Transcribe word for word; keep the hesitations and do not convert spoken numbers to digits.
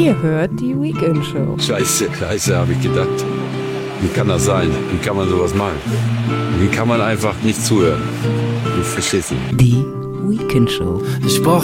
Ihr hört die Weekend Show. Scheiße, scheiße, habe ich gedacht. Wie kann das sein? Wie kann man sowas machen? Wie kann man einfach nicht zuhören? Ich versteh's nicht. Die Weekend Show. Ich brauch